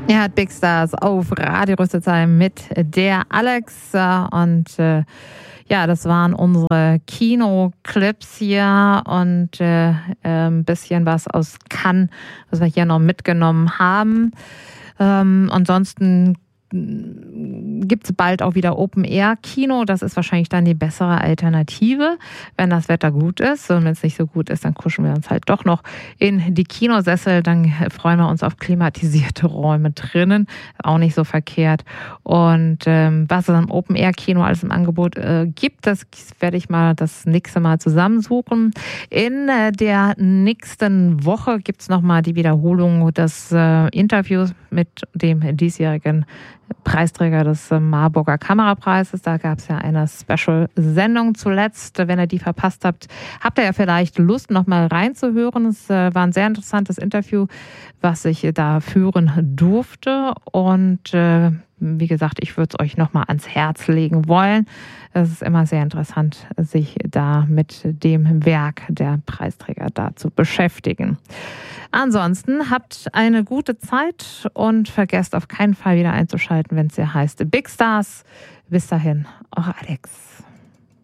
Er hat Big Stars auf Radio Rüsselsheim mit der Alex und ja, das waren unsere Kinoclips hier und ein bisschen was aus Cannes, was wir hier noch mitgenommen haben. Ansonsten gibt es bald auch wieder Open-Air-Kino. Das ist wahrscheinlich dann die bessere Alternative, wenn das Wetter gut ist. Und wenn es nicht so gut ist, dann kuschen wir uns halt doch noch in die Kinosessel. Dann freuen wir uns auf klimatisierte Räume drinnen. Auch nicht so verkehrt. Und was es am Open-Air-Kino alles im Angebot gibt, das werde ich mal das nächste Mal zusammensuchen. In der nächsten Woche gibt es nochmal die Wiederholung des Interviews mit dem diesjährigen Preisträger des Marburger Kamerapreises. Da gab es ja eine Special-Sendung zuletzt. Wenn ihr die verpasst habt, habt ihr ja vielleicht Lust, noch mal reinzuhören. Es war ein sehr interessantes Interview, was ich da führen durfte. Und wie gesagt, ich würde es euch noch mal ans Herz legen wollen. Es ist immer sehr interessant, sich da mit dem Werk der Preisträger da zu beschäftigen. Ansonsten habt eine gute Zeit und vergesst auf keinen Fall wieder einzuschalten, wenn es hier heißt Big Stars. Bis dahin, eure Alex.